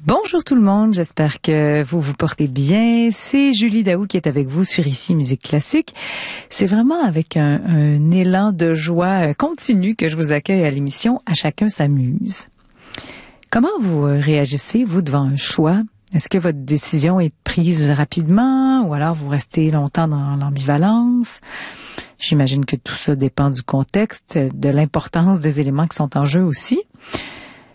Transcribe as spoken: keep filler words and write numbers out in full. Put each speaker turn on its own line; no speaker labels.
Bonjour tout le monde, j'espère que vous vous portez bien. C'est Julie Daou qui est avec vous sur Ici Musique Classique. C'est vraiment avec un, un élan de joie continu que je vous accueille à l'émission À chacun s'amuse. Comment vous réagissez, vous, devant un choix? Est-ce que votre décision est prise rapidement ou alors vous restez longtemps dans l'ambivalence? J'imagine que tout ça dépend du contexte, de l'importance des éléments qui sont en jeu aussi.